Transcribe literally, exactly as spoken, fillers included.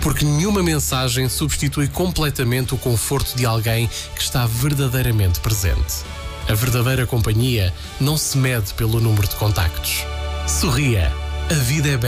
Porque nenhuma mensagem substitui completamente o conforto de alguém que está verdadeiramente presente. A verdadeira companhia não se mede pelo número de contactos. Sorria. A vida é bela.